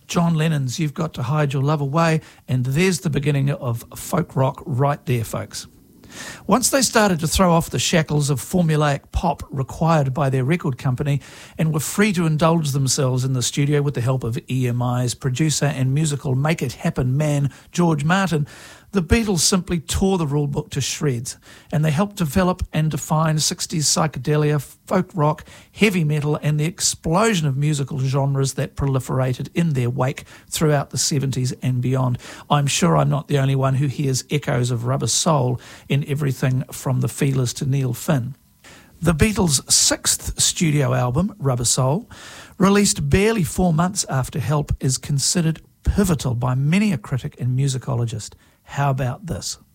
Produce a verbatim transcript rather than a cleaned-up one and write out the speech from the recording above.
John Lennon's You've Got to Hide Your Love Away, and there's the beginning of folk rock right there, folks. Once they started to throw off the shackles of formulaic pop required by their record company and were free to indulge themselves in the studio with the help of E M I's producer and musical make-it-happen man, George Martin, the Beatles simply tore the rulebook to shreds, and they helped develop and define sixties psychedelia, folk rock, heavy metal, and the explosion of musical genres that proliferated in their wake throughout the seventies and beyond. I'm sure I'm not the only one who hears echoes of Rubber Soul in everything from the Feelers to Neil Finn. The Beatles' sixth studio album, Rubber Soul, released barely four months after Help, is considered pivotal by many a critic and musicologist. How about this?